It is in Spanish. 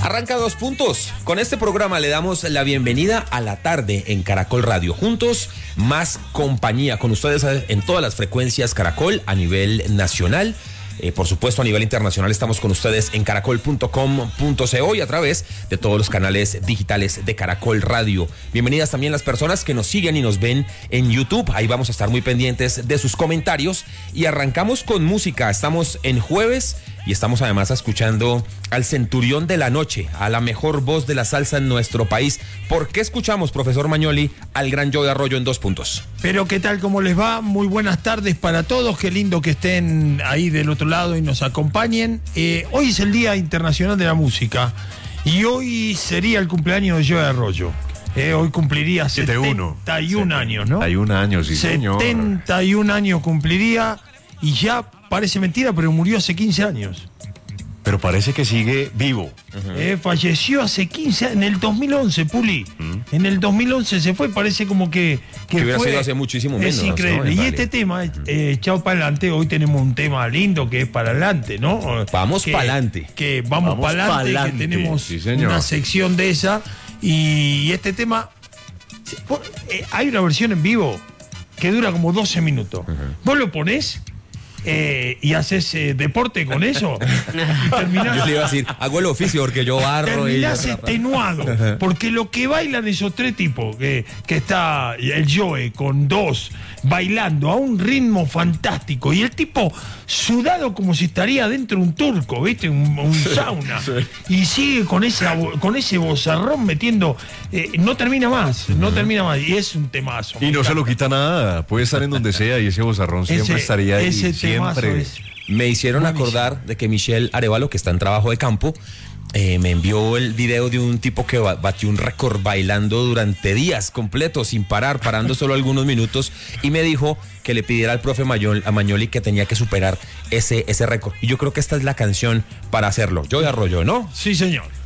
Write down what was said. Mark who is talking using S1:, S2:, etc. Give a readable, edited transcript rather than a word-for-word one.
S1: Arranca 2 puntos. Con este programa le damos la bienvenida a la tarde en Caracol Radio. Juntos, más compañía con ustedes en todas las frecuencias Caracol a nivel nacional. Por supuesto, a nivel internacional estamos con ustedes en caracol.com.co y a través de todos los canales digitales de Caracol Radio. Bienvenidas también las personas que nos siguen y nos ven en YouTube. Ahí vamos a estar muy pendientes de sus comentarios. Y arrancamos con música. Estamos en jueves y estamos además escuchando al centurión de la noche, a la mejor voz de la salsa en nuestro país. ¿Por qué escuchamos, profesor Magnoli, al gran Joe Arroyo en 2 puntos?
S2: Pero ¿qué tal? ¿Cómo les va? Muy buenas tardes para todos. Qué lindo que estén ahí del otro lado y nos acompañen. Hoy es el Día Internacional de la Música y hoy sería el cumpleaños de Joe Arroyo. Hoy cumpliría 71 años, ¿no?
S3: 71 años, sí, señor.
S2: 71 años cumpliría y ya parece mentira, pero murió hace 15 años.
S3: Pero parece que sigue vivo.
S2: Falleció hace 15 años, en el 2011, Puli. En el 2011 se fue, parece como que
S1: hubiera
S2: fue,
S1: sido hace muchísimo menos.
S2: Es increíble.
S1: ¿No?
S2: Y este tema, Chao para adelante, hoy tenemos un tema lindo que es para adelante, ¿no?
S1: Vamos para adelante.
S2: Que vamos para adelante, que tenemos una sección de esa. Y este tema, hay una versión en vivo que dura como 12 minutos. Vos lo ponés y haces deporte con eso.
S1: Terminás, yo le iba a decir, hago el oficio porque yo barro.
S2: Terminás extenuado. Porque lo que bailan esos 3 tipos, que está el Joe con 2 bailando a un ritmo fantástico y el tipo sudado como si estaría dentro de un turco, ¿viste? Un sauna. Sí. Y sigue con ese vozarrón metiendo. No termina más, no termina más. Y es un temazo.
S3: Y no se lo quita nada. Puede estar en donde sea y ese vozarrón siempre estaría ahí. Siempre.
S1: Me hicieron acordar de que Michelle Arevalo, que está en trabajo de campo, me envió el video de un tipo que batió un récord bailando durante días completos, sin parar, parando solo algunos minutos, y me dijo que le pidiera al profe a Magnoli que tenía que superar ese récord. Y yo creo que esta es la canción para hacerlo. Joe Arroyo, ¿no?
S2: Sí, señor.